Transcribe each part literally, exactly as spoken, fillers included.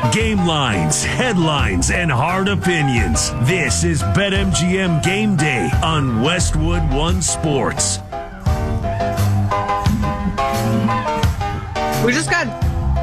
Game lines, headlines, and hard opinions. This is BetMGM Game Day on Westwood One Sports. We just got...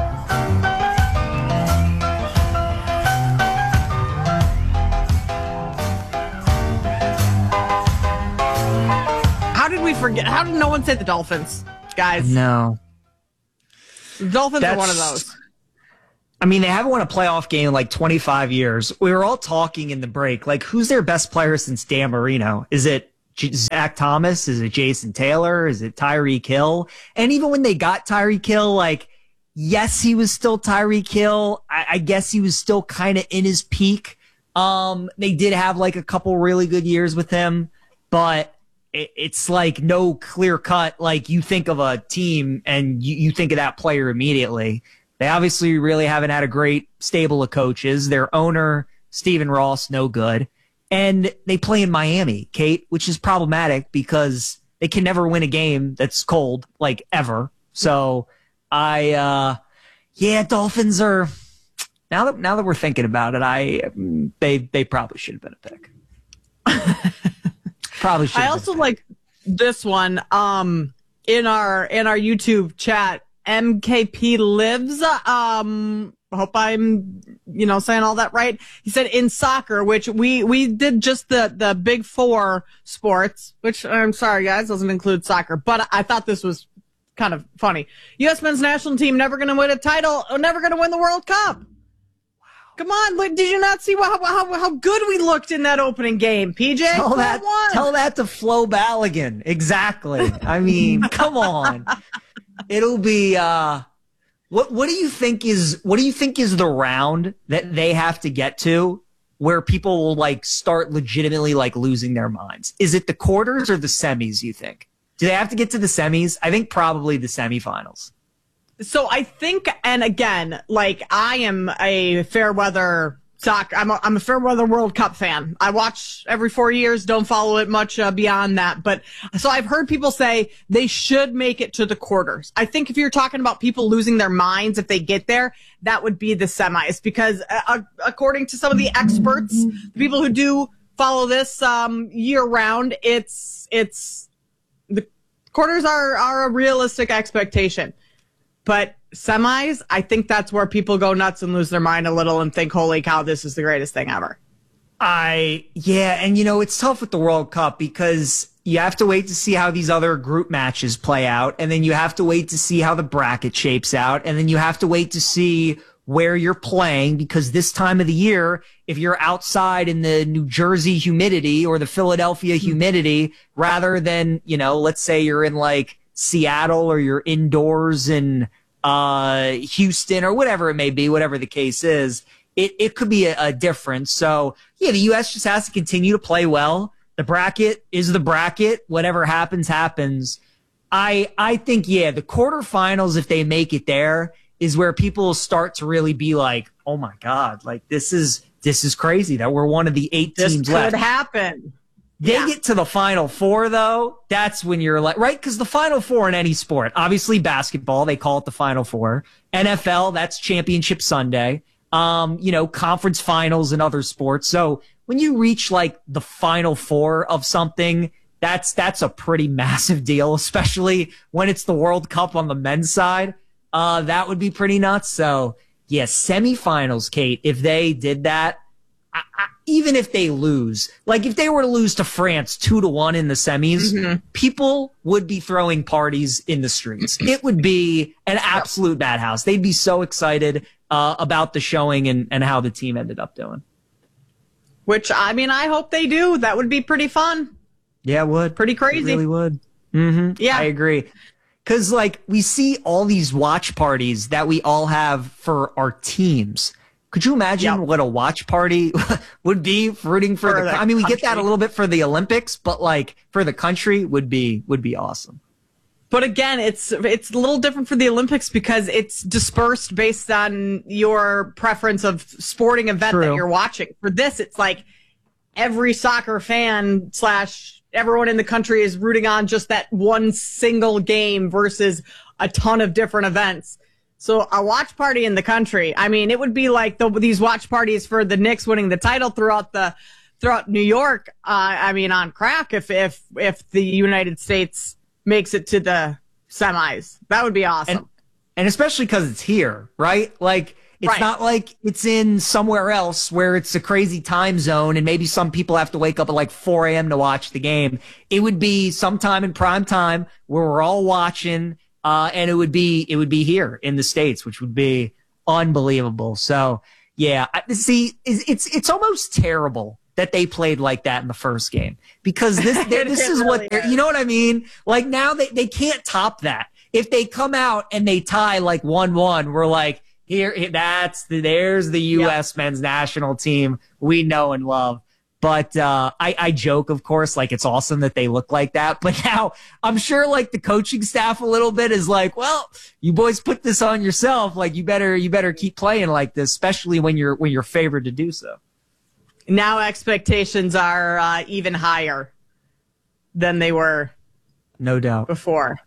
How did we forget? How did no one say the Dolphins, guys? No. The Dolphins That's, are one of those. I mean, they haven't won a playoff game in like twenty-five years. We were all talking in the break, like, who's their best player since Dan Marino? Is it Zach Thomas? Is it Jason Taylor? Is it Tyreek Hill? And even when they got Tyreek Hill, like, yes, he was still Tyreek Hill. I, I guess he was still kind of in his peak. Um, they did have like a couple really good years with him, but it, it's like no clear cut. Like, you think of a team and you, you think of that player immediately. They obviously really haven't had a great stable of coaches. Their owner, Stephen Ross, no good. And they play in Miami, Kate, which is problematic because they can never win a game that's cold, like, ever. So I, uh, yeah, Dolphins are, now that, now that we're thinking about it, I, they, they probably should have been a pick. Probably should. I also like this one, um, in our, in our YouTube chat, M K P lives, um, hope I'm, you know, saying all that right. He said in soccer, which we, we did just the, the big four sports, which I'm sorry, guys, doesn't include soccer, but I thought this was kind of funny. U S men's national team never going to win a title, or never going to win the World Cup. Wow. Come on. Like, did you not see how, how, how good we looked in that opening game, P J? Tell that, one. tell that to Flo Balogun. Exactly. I mean, come on. It'll be, uh, What what do you think is what do you think is the round that they have to get to where people will like start legitimately like losing their minds? Is it the quarters or the semis, you think? Do they have to get to the semis? I think probably the semifinals. So I think, and again, like, I am a fair weather soccer. I'm a, I'm a fair weather World Cup fan. I watch every four years, don't follow it much uh, beyond that. But so I've heard people say they should make it to the quarters. I think if you're talking about people losing their minds if they get there, that would be the semis, because uh, according to some of the experts, the people who do follow this um, year round, it's it's the quarters are are a realistic expectation. But semis, I think that's where people go nuts and lose their mind a little and think, holy cow, this is the greatest thing ever. I, yeah, and you know, it's tough with the World Cup because you have to wait to see how these other group matches play out, and then you have to wait to see how the bracket shapes out, and then you have to wait to see where you're playing, because this time of the year, if you're outside in the New Jersey humidity or the Philadelphia humidity, rather than, you know, let's say you're in like Seattle or you're indoors in uh Houston or whatever it may be, whatever the case is, it, it could be a, a difference. So yeah, the U S just has to continue to play well. The bracket is the bracket. Whatever happens, happens. I I think, yeah, the quarterfinals, if they make it there, is where people start to really be like, oh my God, like this is this is crazy that we're one of the eight this teams could left. happen. They yeah. get to the Final Four, though, that's when you're like, right? Because the Final Four in any sport, obviously basketball, they call it the Final Four. N F L, that's Championship Sunday. Um, you know, conference finals and other sports. So when you reach like the Final Four of something, that's that's a pretty massive deal, especially when it's the World Cup on the men's side. Uh, that would be pretty nuts. So, yeah, semifinals, Kate, if they did that, I, I, even if they lose, like if they were to lose to France two to one in the semis, mm-hmm. people would be throwing parties in the streets. It would be an absolute madhouse. They'd be so excited uh, about the showing and, and how the team ended up doing. Which, I mean, I hope they do. That would be pretty fun. Yeah, it would. Pretty crazy. It really would. Mm-hmm. Yeah, I agree. Because like we see all these watch parties that we all have for our teams. Could you imagine yep. what a watch party would be rooting for, for the, the I mean, we country. Get that a little bit for the Olympics, but like for the country would be, would be awesome. But again, it's, it's a little different for the Olympics because it's dispersed based on your preference of sporting event True. That you're watching. For this, it's like every soccer fan slash everyone in the country is rooting on just that one single game versus a ton of different events. So a watch party in the country. I mean, it would be like the, these watch parties for the Knicks winning the title throughout the throughout New York. Uh, I mean, on crack if if if the United States makes it to the semis, that would be awesome. And, and especially because it's here, right? Like it's right. not like it's in somewhere else where it's a crazy time zone and maybe some people have to wake up at like four a.m. to watch the game. It would be sometime in prime time where we're all watching. Uh, and it would be, it would be here in the States, which would be unbelievable. So yeah, I, see, it's, it's, it's almost terrible that they played like that in the first game because this, this is really what, you know what I mean? Like now they, they can't top that. If they come out and they tie like one one, we're like, here, that's the, there's the U S Yep. men's national team we know and love. But uh, I, I joke, of course, like it's awesome that they look like that. But now I'm sure like the coaching staff a little bit is like, well, you boys put this on yourself. Like you better you better keep playing like this, especially when you're when you're favored to do so. Now expectations are uh, even higher than they were, no doubt, before.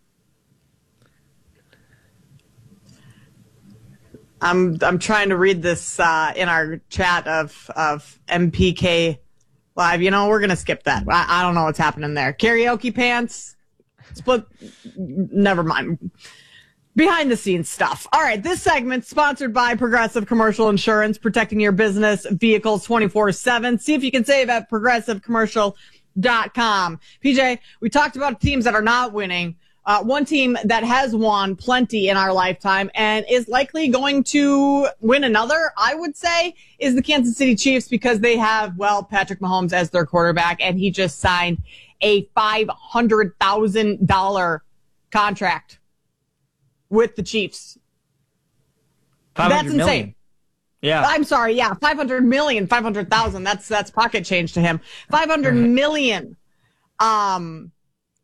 I'm I'm trying to read this uh, in our chat of of M P K Live. You know, we're gonna skip that. I, I don't know what's happening there. Karaoke pants, split. Never mind. Behind the scenes stuff. All right, this segment sponsored by Progressive Commercial Insurance, protecting your business vehicles twenty-four seven. See if you can save at progressive commercial dot com. P J, we talked about teams that are not winning. Uh, one team that has won plenty in our lifetime and is likely going to win another, I would say, is the Kansas City Chiefs because they have, well, Patrick Mahomes as their quarterback, and he just signed a five hundred thousand dollars contract with the Chiefs. That's insane. Million. Yeah. I'm sorry. Yeah. five hundred million, five hundred thousand. That's, that's pocket change to him. five hundred million. Um,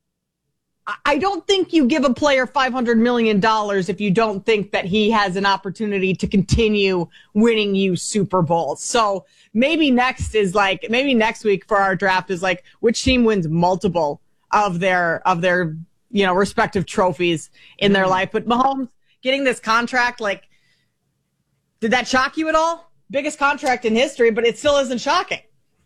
I don't think you give a player five hundred million dollars if you don't think that he has an opportunity to continue winning you Super Bowls. So maybe next is like, maybe next week for our draft is like, which team wins multiple of their, of their, you know, respective trophies in their life. But Mahomes getting this contract, like, did that shock you at all? Biggest contract in history, but it still isn't shocking.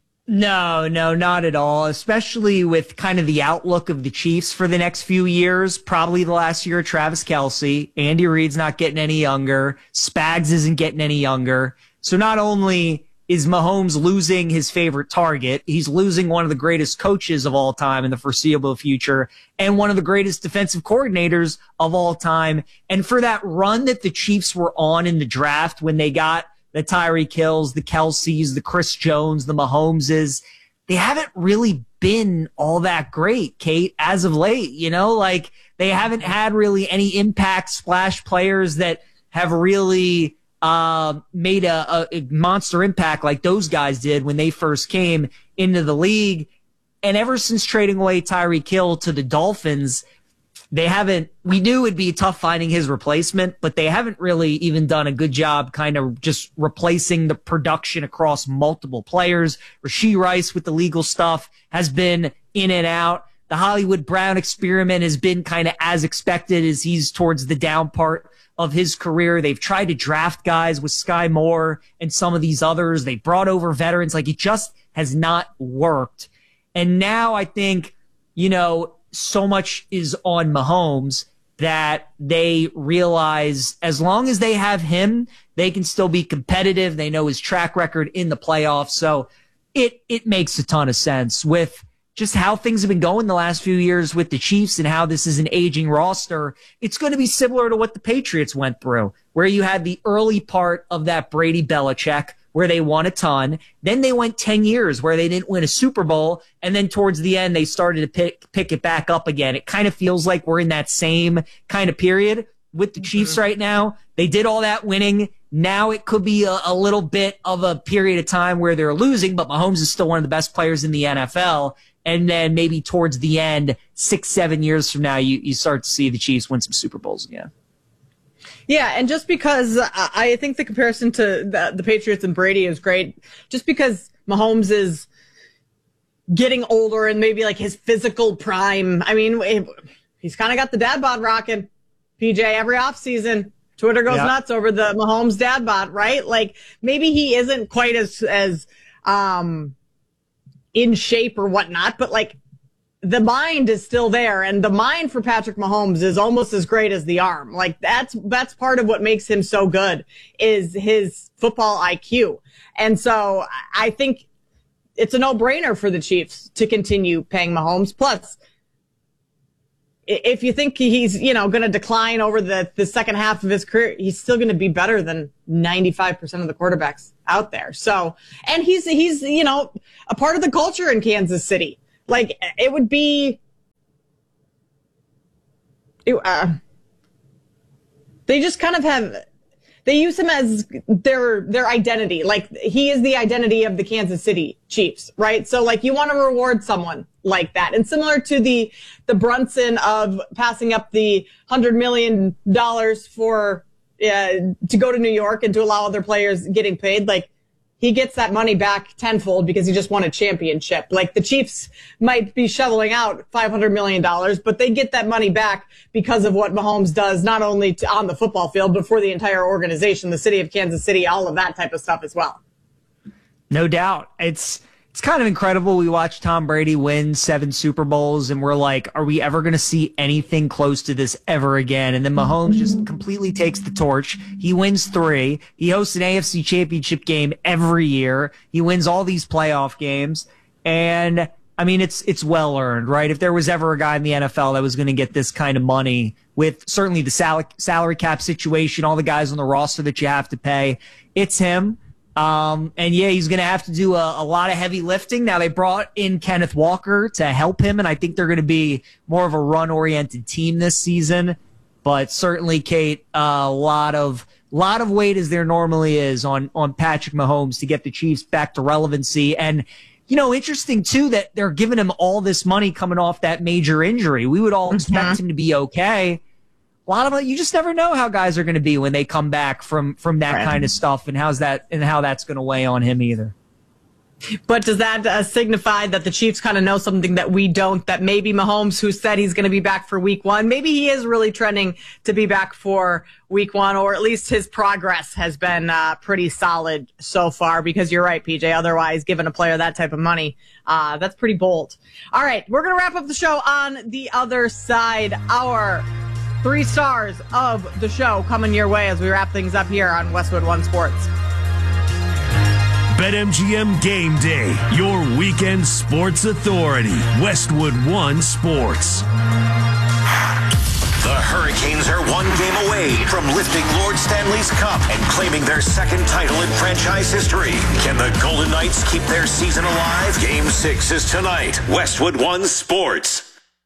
No, no, not at all, especially with kind of the outlook of the Chiefs for the next few years. Probably the last year of Travis Kelce. Andy Reid's not getting any younger. Spags isn't getting any younger. So not only is Mahomes losing his favorite target, he's losing one of the greatest coaches of all time in the foreseeable future and one of the greatest defensive coordinators of all time. And for that run that the Chiefs were on in the draft when they got the Tyreek Hills, the Kelce's, the Chris Jones, the Mahomeses, they haven't really been all that great, Kate, as of late. You know, like they haven't had really any impact splash players that have really uh, made a, a monster impact like those guys did when they first came into the league. And ever since trading away Tyreek Hill to the Dolphins, they haven't, we knew it'd be tough finding his replacement, but they haven't really even done a good job kind of just replacing the production across multiple players. Rashee Rice with the legal stuff has been in and out. The Hollywood Brown experiment has been kind of as expected as he's towards the down part of his career. They've tried to draft guys with Sky Moore and some of these others. They brought over veterans. Like it just has not worked. And now I think, you know, so much is on Mahomes that they realize as long as they have him, they can still be competitive. They know his track record in the playoffs. So it, it makes a ton of sense with just how things have been going the last few years with the Chiefs and how this is an aging roster. It's going to be similar to what the Patriots went through, where you had the early part of that Brady Belichick where they won a ton. Then they went ten years where they didn't win a Super Bowl. And then towards the end, they started to pick, pick it back up again. It kind of feels like we're in that same kind of period with the mm-hmm. Chiefs right now. They did all that winning. Now it could be a, a little bit of a period of time where they're losing, but Mahomes is still one of the best players in the N F L. And then maybe towards the end, six, seven years from now, you, you start to see the Chiefs win some Super Bowls again. Yeah, and just because I think the comparison to the, the Patriots and Brady is great, just because Mahomes is getting older and maybe like his physical prime. I mean, he's kind of got the dad bod rocking, P J, every offseason. Twitter goes yep. nuts over the Mahomes dad bod, right? Like maybe he isn't quite as, as, um, in shape or whatnot, but like the mind is still there. And the mind for Patrick Mahomes is almost as great as the arm. Like that's, that's part of what makes him so good is his football I Q. And so I think it's a no-brainer for the Chiefs to continue paying Mahomes. Plus, if you think he's, you know, going to decline over the, the second half of his career, he's still going to be better than ninety-five percent of the quarterbacks out there. So, and he's, he's, you know, a part of the culture in Kansas City. Like, it would be, it, uh, they just kind of have, they use him as their, their identity. Like, he is the identity of the Kansas City Chiefs, right? So, like, you want to reward someone like that. And similar to the, the Brunson of passing up the one hundred million dollars for, uh, to go to New York and to allow other players getting paid, like, he gets that money back tenfold because he just won a championship. Like the Chiefs might be shoveling out five hundred million dollars, but they get that money back because of what Mahomes does, not only to, on the football field, but for the entire organization, the city of Kansas City, all of that type of stuff as well. No doubt. It's, it's kind of incredible. We watched Tom Brady win seven Super Bowls and we're like, are we ever going to see anything close to this ever again? And then Mahomes just completely takes the torch. He wins three. He hosts an A F C championship game every year. He wins all these playoff games. And I mean, it's, it's well earned, right? If there was ever a guy in the N F L that was going to get this kind of money with certainly the sal- salary cap situation, all the guys on the roster that you have to pay, it's him. Um, and yeah, he's going to have to do a, a lot of heavy lifting. Now they brought in Kenneth Walker to help him, and I think they're going to be more of a run-oriented team this season. But certainly, Kate, a uh, lot of lot of weight as there normally is on on Patrick Mahomes to get the Chiefs back to relevancy. And you know, interesting too that they're giving him all this money coming off that major injury. We would all mm-hmm. expect him to be okay. A lot of it, you just never know how guys are going to be when they come back from, from that right. kind of stuff and how's that and how that's going to weigh on him either. But does that uh, signify that the Chiefs kind of know something that we don't, that maybe Mahomes, who said he's going to be back for week one, maybe he is really trending to be back for week one, or at least his progress has been uh, pretty solid so far, because you're right, P J. Otherwise, giving a player that type of money, uh, that's pretty bold. All right, we're going to wrap up the show on the other side. Our three stars of the show coming your way as we wrap things up here on Westwood One Sports. BetMGM Game Day, your weekend sports authority. Westwood One Sports. The Hurricanes are one game away from lifting Lord Stanley's Cup and claiming their second title in franchise history. Can the Golden Knights keep their season alive? Game six is tonight. Westwood One Sports.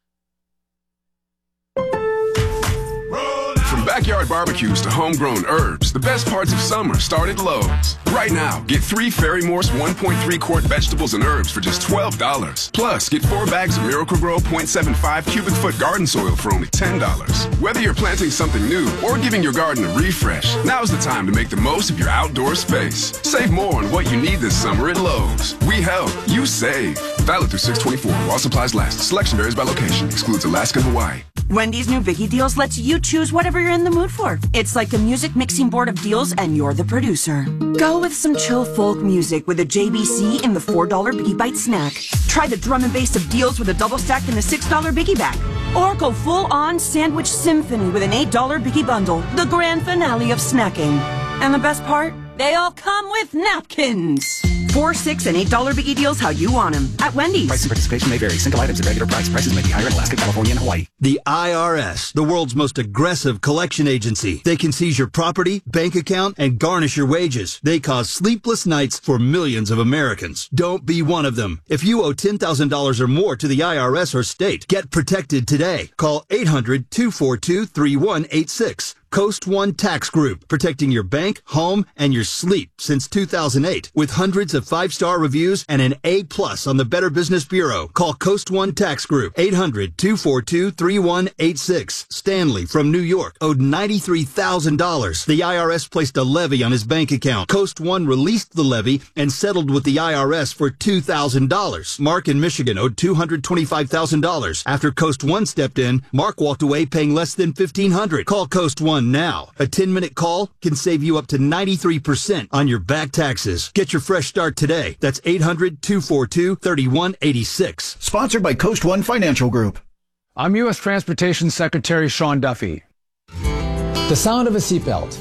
Backyard barbecues to homegrown herbs, the best parts of summer start at Lowe's. Right now, get three Fairy Morse one point three quart vegetables and herbs for just twelve dollars. Plus, get four bags of Miracle-Gro zero point seven five cubic foot garden soil for only ten dollars. Whether you're planting something new or giving your garden a refresh, now's the time to make the most of your outdoor space. Save more on what you need this summer at Lowe's. We help, you save. Valid through six twenty-four while supplies last. Selection varies by location. Excludes Alaska and Hawaii. Wendy's new Biggie Deals lets you choose whatever you're in the mood for. It's like a music mixing board of deals, and you're the producer. Go with some chill folk music with a J B C in the four dollar Biggie Bite snack. Try the drum and bass of deals with a double stack in the six dollar Biggie Bag. Or go full-on sandwich symphony with an eight dollar Biggie Bundle, the grand finale of snacking. And the best part? They all come with napkins. Four, six, and eight dollar Biggie Deals how you want them at Wendy's. Price and participation may vary. Single items at regular price. Prices may be higher in Alaska, California, and Hawaii. The I R S, the world's most aggressive collection agency. They can seize your property, bank account, and garnish your wages. They cause sleepless nights for millions of Americans. Don't be one of them. If you owe ten thousand dollars or more to the I R S or state, get protected today. Call eight hundred, two four two, three one eight six. Coast One Tax Group, protecting your bank, home, and your sleep since two thousand eight. With hundreds of five-star reviews and an A plus on the Better Business Bureau. Call Coast One Tax Group, eight hundred, two four two, three one eight six. Stanley from New York owed ninety-three thousand dollars. The I R S placed a levy on his bank account. Coast One released the levy and settled with the I R S for two thousand dollars. Mark in Michigan owed two hundred twenty-five thousand dollars. After Coast One stepped in, Mark walked away paying less than fifteen hundred dollars. Call Coast One one now. A ten-minute call can save you up to ninety-three percent on your back taxes. Get your fresh start today. That's eight hundred, two four two, three one eight six. Sponsored by Coast One Financial Group. I'm U S Transportation Secretary Sean Duffy. The sound of a seatbelt.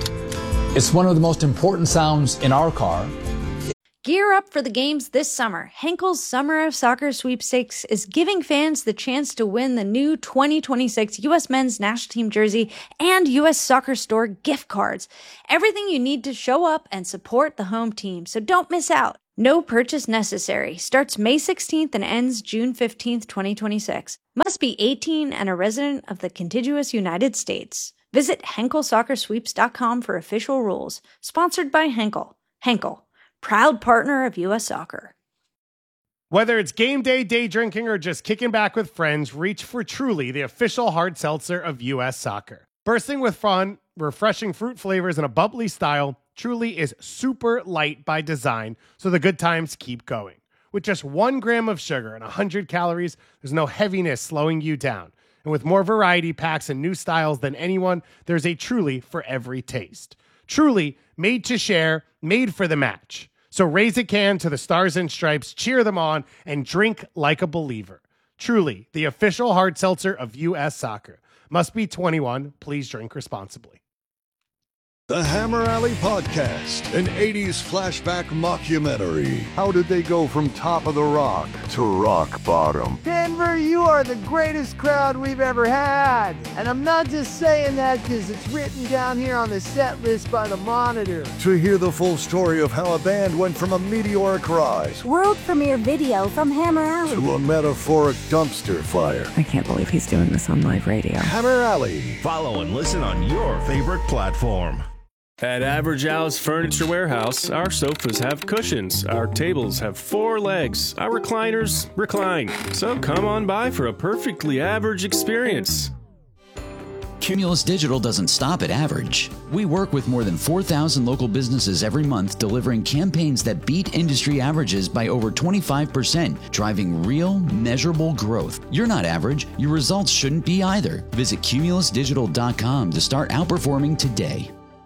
It's one of the most important sounds in our car. Gear up for the games this summer. Henkel's Summer of Soccer Sweepstakes is giving fans the chance to win the new twenty twenty-six U S Men's National Team jersey and U S Soccer Store gift cards. Everything you need to show up and support the home team, so don't miss out. No purchase necessary. Starts May sixteenth and ends June fifteenth, twenty twenty-six. Must be eighteen and a resident of the contiguous United States. Visit Henkel Soccer Sweeps dot com for official rules. Sponsored by Henkel. Henkel, proud partner of U S Soccer. Whether it's game day, day drinking, or just kicking back with friends, reach for Truly, the official hard seltzer of U S Soccer. Bursting with fun, refreshing fruit flavors, and a bubbly style, Truly is super light by design, so the good times keep going. With just one gram of sugar and one hundred calories, there's no heaviness slowing you down. And with more variety packs and new styles than anyone, there's a Truly for every taste. Truly, made to share, made for the match. So raise a can to the Stars and Stripes, cheer them on, and drink like a believer. Truly, the official hard seltzer of U S Soccer. Must be twenty-one. Please drink responsibly. The Hammer Alley Podcast, an eighties flashback mockumentary. How did they go from top of the rock to rock bottom? Denver, you are the greatest crowd we've ever had. And I'm not just saying that because it's written down here on the set list by the Monitor. To hear the full story of how a band went from a meteoric rise, world premiere video from Hammer Alley, to a metaphoric dumpster fire. I can't believe he's doing this on live radio. Hammer Alley. Follow and listen on your favorite platform. At Average Al's Furniture Warehouse, our sofas have cushions, our tables have four legs, our recliners recline. So come on by for a perfectly average experience. Cumulus Digital doesn't stop at average. We work with more than four thousand local businesses every month, delivering campaigns that beat industry averages by over twenty-five percent, driving real, measurable growth. You're not average. Your results shouldn't be either. Visit cumulus digital dot com to start outperforming today.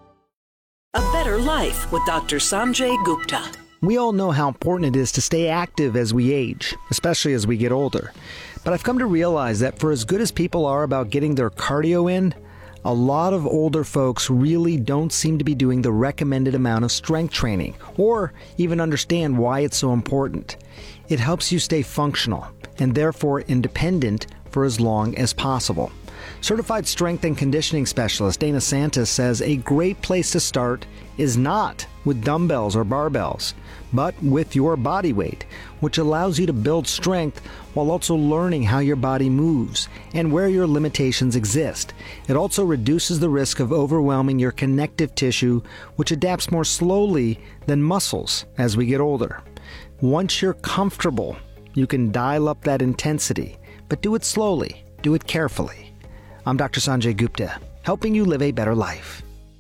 A better life with Doctor Sanjay Gupta. We all know how important it is to stay active as we age, especially as we get older. But I've come to realize that for as good as people are about getting their cardio in, a lot of older folks really don't seem to be doing the recommended amount of strength training, or even understand why it's so important. It helps you stay functional, and therefore independent for as long as possible. Certified strength and conditioning specialist Dana Santos says a great place to start is not with dumbbells or barbells, but with your body weight, which allows you to build strength while also learning how your body moves and where your limitations exist. It also reduces the risk of overwhelming your connective tissue, which adapts more slowly than muscles as we get older. Once you're comfortable, you can dial up that intensity, but do it slowly, do it carefully. I'm Doctor Sanjay Gupta, helping you live a better life.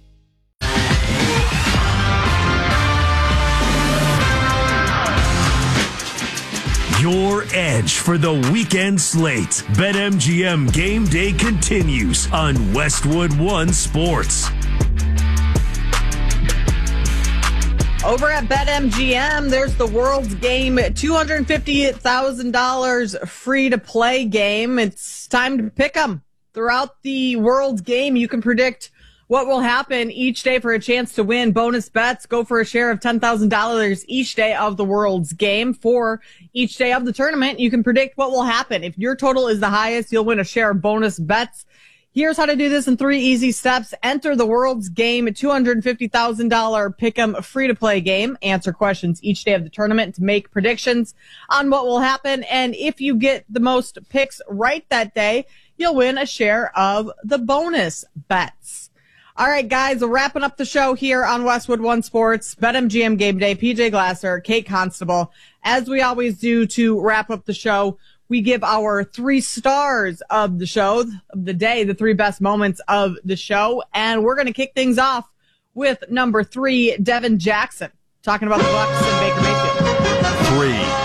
Your edge for the weekend slate. BetMGM Game Day continues on Westwood One Sports. Over at BetMGM, there's the World's Game two hundred fifty thousand dollars free-to-play game. It's time to pick 'em. Throughout the World's Game, you can predict what will happen each day for a chance to win bonus bets. Go for a share of ten thousand dollars each day of the World's Game. For each day of the tournament, you can predict what will happen. If your total is the highest, you'll win a share of bonus bets. Here's how to do this in three easy steps. Enter the World's Game two hundred fifty thousand dollars Pick'em free-to-play game. Answer questions each day of the tournament to make predictions on what will happen. And if you get the most picks right that day, you'll win a share of the bonus bets. All right, guys, we're wrapping up the show here on Westwood One Sports. BetMGM Game Day, P J Glasser, Kate Constable. As we always do to wrap up the show, we give our three stars of the show, of the day, the three best moments of the show. And we're going to kick things off with number three, Devin Jackson, talking about the Bucs and Baker Mayfield. Three.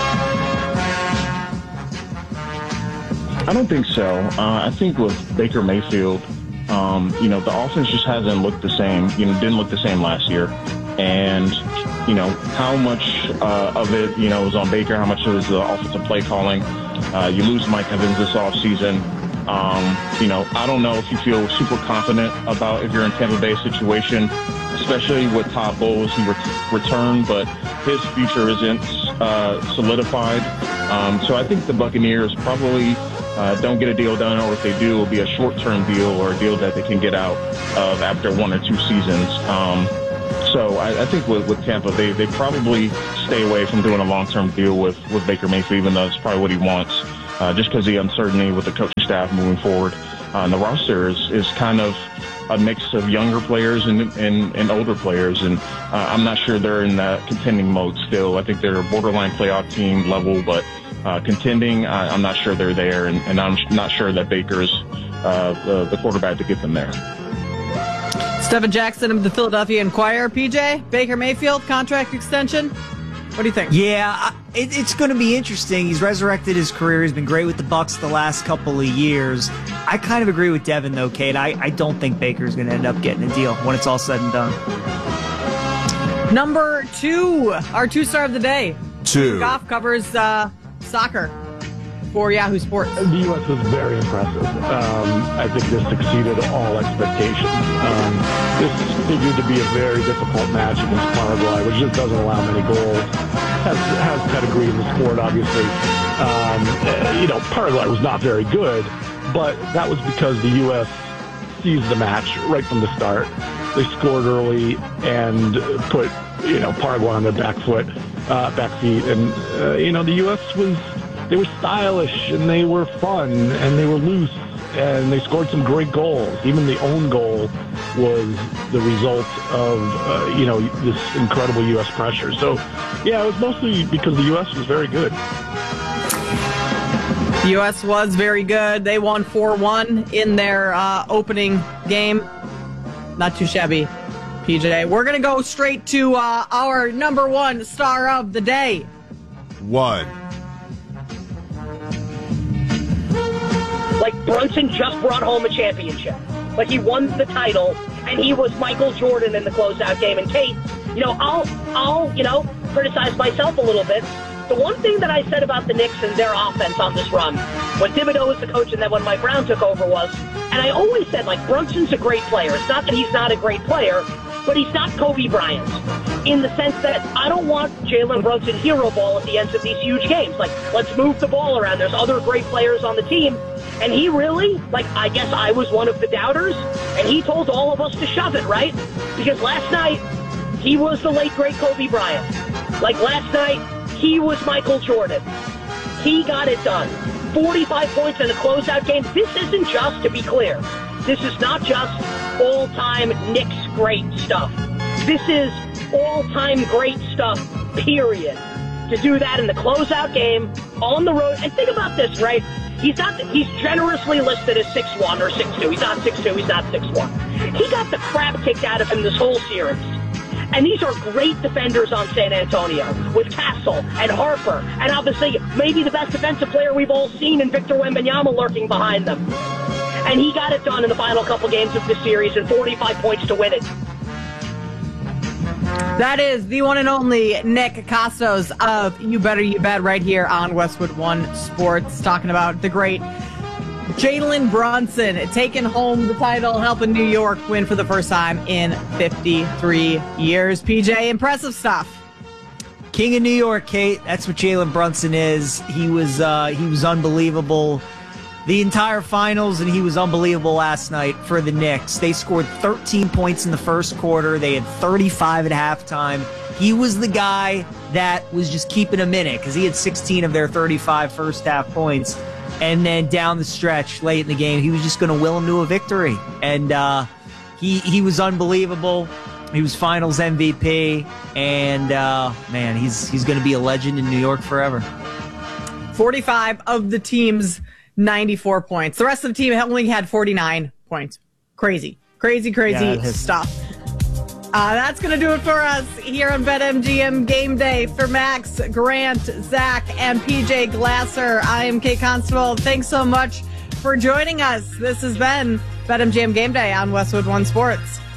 I don't think so. Uh, I think with Baker Mayfield, Um, you know, the offense just hasn't looked the same, you know, didn't look the same last year. And, you know, how much uh, of it, you know, was on Baker, how much of it was the offensive play calling. Uh, you lose Mike Evans this offseason. Um, you know, I don't know if you feel super confident about if you're in Tampa Bay situation, especially with Todd Bowles. He ret- returned, but his future isn't uh, solidified. Um, so I think the Buccaneers probably uh, don't get a deal done, or if they do, it'll be a short-term deal or a deal that they can get out of after one or two seasons. Um, so I, I think with, with Tampa, they, they probably stay away from doing a long-term deal with, with Baker Mayfield, even though it's probably what he wants, uh, just because the uncertainty with the coaching staff moving forward. Uh, and the roster is, is kind of a mix of younger players and, and, and older players. And uh, I'm not sure they're in that contending mode still. I think they're a borderline playoff team level, but uh, contending, I, I'm not sure they're there. And, and I'm not sure that Baker's uh, the, the quarterback to get them there. Stephen Jackson of the Philadelphia Inquirer. P J, Baker Mayfield, contract extension. What do you think? Yeah, it, it's going to be interesting. He's resurrected his career. He's been great with the Bucs the last couple of years. I kind of agree with Devin, though, Kate. I, I don't think Baker's going to end up getting a deal when it's all said and done. Number two, our two-star of the day. Two. Goff covers uh, soccer for Yahoo Sports. The U S was very impressive. Um, I think this exceeded all expectations. Um, this figured to be a very difficult match against Paraguay, which just doesn't allow many goals. Has, has pedigree in the sport, obviously. Um, you know, Paraguay was not very good, but that was because the U S seized the match right from the start. They scored early and put, you know, Paraguay on their back foot, uh, back feet. And, uh, you know, the U S was... They were stylish, and they were fun, and they were loose, and they scored some great goals. Even the own goal was the result of, uh, you know, this incredible U S pressure. So, yeah, it was mostly because the U S was very good. The U S was very good. They won four one in their uh, opening game. Not too shabby, P J. We're going to go straight to uh, our number one star of the day. One. Like, Brunson just brought home a championship. Like, he won the title, and he was Michael Jordan in the closeout game. And Kate, you know, I'll, I'll, you know, criticize myself a little bit. The one thing that I said about the Knicks and their offense on this run, when Thibodeau was the coach and then when Mike Brown took over was, and I always said, like, Brunson's a great player. It's not that he's not a great player, but he's not Kobe Bryant in the sense that I don't want Jalen Brunson hero ball at the ends of these huge games. Like, let's move the ball around. There's other great players on the team. And he really, like, I guess I was one of the doubters, and he told all of us to shove it, right? Because last night, he was the late, great Kobe Bryant. Like, last night, he was Michael Jordan. He got it done. forty-five points in a closeout game. This isn't just, to be clear, this is not just all-time Knicks great stuff. This is all-time great stuff, period. To do that in the closeout game, on the road, and think about this, right? He's not. He's generously listed as six one or six two. He's not six two. He's not six one. He got the crap kicked out of him this whole series. And these are great defenders on San Antonio with Castle and Harper. And obviously, maybe the best defensive player we've all seen in Victor Wembanyama lurking behind them. And he got it done in the final couple games of this series and forty-five points to win it. That is the one and only Nick Kostos of You Better You Bet right here on Westwood One Sports, talking about the great Jalen Brunson taking home the title, helping New York win for the first time in fifty-three years. P J, impressive stuff. King of New York, Kate. That's what Jalen Brunson is. He was uh, he was unbelievable the entire finals, and he was unbelievable last night for the Knicks. They scored thirteen points in the first quarter. They had thirty-five at halftime. He was the guy that was just keeping them in it because he had sixteen of their thirty-five first half points. And then down the stretch, late in the game, he was just going to will them to a victory. And uh, he he was unbelievable. He was Finals M V P. And, uh, man, he's, he's going to be a legend in New York forever. forty-five of the team's ninety-four points. The rest of the team only had forty-nine points. Crazy. Crazy, crazy yeah, stuff. Uh, that's going to do it for us here on BetMGM Game Day. For Max, Grant, Zach, and P J Glasser, I am Kate Constable. Thanks so much for joining us. This has been BetMGM Game Day on Westwood One Sports.